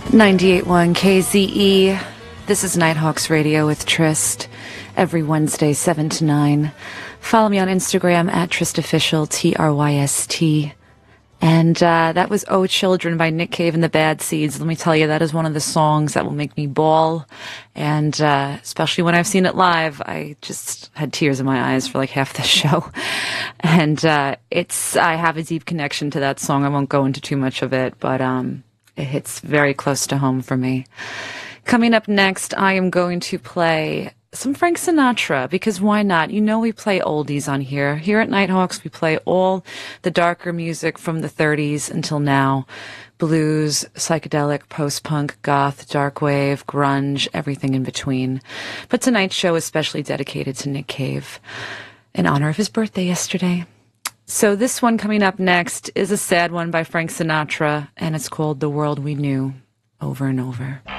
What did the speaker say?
98.1 KZE. This is Nighthawks Radio with Trist. Every Wednesday, 7 to 9. Follow me on Instagram at TristOfficial, TRYST. And that was Oh Children by Nick Cave and the Bad Seeds. Let me tell you, that is one of the songs that will make me bawl. And especially when I've seen it live, I just had tears in my eyes for like half the show. And I have a deep connection to that song. I won't go into too much of it, but it hits very close to home for me. Coming up next, I am going to play some Frank Sinatra, because why not? You know we play oldies on here. Here at Nighthawks, we play all the darker music from the 30s until now. Blues, psychedelic, post-punk, goth, dark wave, grunge, everything in between. But tonight's show is specially dedicated to Nick Cave in honor of his birthday yesterday. So this one coming up next is a sad one by Frank Sinatra, and it's called The World We Knew, Over and Over.